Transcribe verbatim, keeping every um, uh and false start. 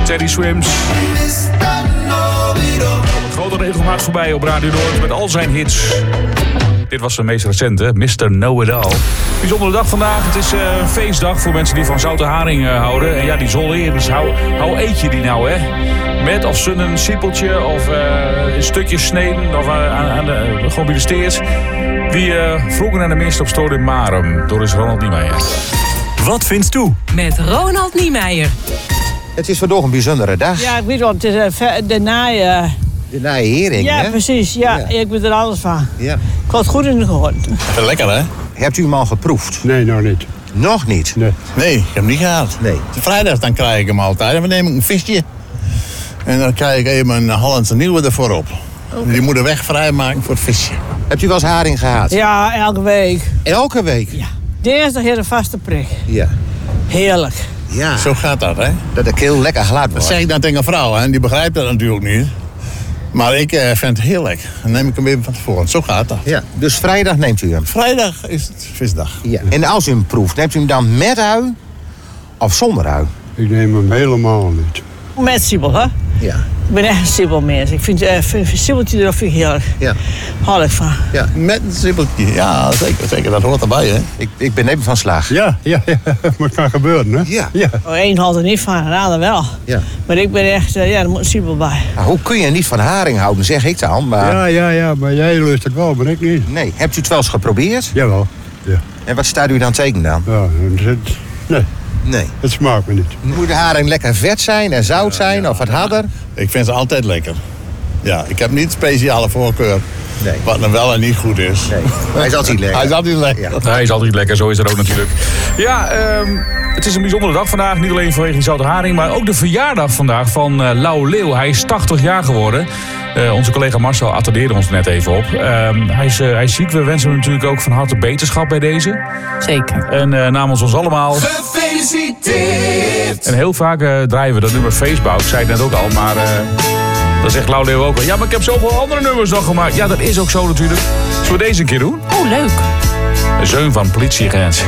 Teddy Swims. Komt grote regelmaat voorbij op Radio Noord met al zijn hits. Dit was zijn meest recente, mister Know-It-All. Bijzondere dag vandaag. Het is uh, een feestdag voor mensen die van zoute haring uh, houden. En ja, die zolleer. Dus hou, hou eet je die nou, hè? Met of z'n een siepeltje of uh, een stukje sneden of uh, aan, aan de, gewoon bij de steers. Wie uh, vroeger naar de mist op stoot in Marum. Door is Ronald Niemeyer. Wat vindt u? Met Ronald Niemeyer. Het is vandaag een bijzondere dag. Ja, ik weet wel, het is uh, de naaie... De naaie hering, ja, hè? Precies. Ja, Ja. ik ben er alles van. Ja. Ik had het goed in de gehoord. Lekker, hè? Hebt u hem al geproefd? Nee, nog niet. Nog niet? Nee. Nee, ik heb hem niet gehad. Nee. Vrijdag dan krijg ik hem altijd. En dan neem ik een visje. En dan krijg ik even een Hollandse nieuwe ervoor op. Okay. Die moet de weg vrijmaken voor het visje. Hebt u wel eens haring gehad? Ja, elke week. Elke week? Ja. Dinsdag hier een vaste prik. Ja. Heerlijk. Ja. Zo gaat dat, hè? Dat de keel lekker glad wordt. Dat zeg ik dan tegen een vrouw, hè? En die begrijpt dat natuurlijk niet. Maar ik uh, vind het heel lekker. Dan neem ik hem even van tevoren. Zo gaat dat. Ja. Dus vrijdag neemt u hem? Vrijdag is het visdag. Ja. En als u hem proeft, neemt u hem dan met ui of zonder ui? Ik neem hem helemaal niet. Met siebel, hè? Ja. Ik ben echt een siebelmens. Ik vind, uh, vind een siebeltje er vind ik heerlijk. Ja. Hou ik van. Ja. Met een sibbeltje. Ja, zeker, zeker. Dat hoort erbij, hè? Ik, ik ben even van slag. Ja, ja, ja. Maar het kan gebeuren, hè? Ja. Ja. Eén houdt er niet van, een ander wel. Ja. Maar ik ben echt, uh, ja, er moet een siebel bij. Nou, hoe kun je niet van haring houden, zeg ik dan. Maar... Ja, ja, ja, maar jij lust het wel, maar ik niet. Nee. Hebt u het wel eens geprobeerd? Jawel. Ja. En wat staat u dan tegen dan? Ja, het, nee, Nee. het smaakt me niet. Moet de haring lekker vet zijn en zout zijn of wat harder? Ik vind ze altijd lekker. Ja, ik heb niet een speciale voorkeur. Nee. Wat dan wel en niet goed is. Nee. Hij is altijd lekker. Hij is altijd lekker. Ja. Hij is altijd lekker, zo is dat ook natuurlijk. Ja, um, het is een bijzondere dag vandaag. Niet alleen vanwege die zoute haring, maar ook de verjaardag vandaag van uh, Lau Leeuw. Hij is tachtig jaar geworden. Uh, onze collega Marcel attendeerde ons er net even op. Um, hij, is, uh, hij is ziek. We wensen hem natuurlijk ook van harte beterschap bij deze. Zeker. En uh, namens ons allemaal... Gefeliciteerd! En heel vaak uh, draaien we dat nummer Facebook. Ik zei het net ook al, maar... Uh, dan zegt Lau Leeuw ook wel. Ja, maar ik heb zoveel andere nummers nog gemaakt. Ja, dat is ook zo natuurlijk. Zullen we deze een keer doen? Oh, leuk. De zeun van politieagent.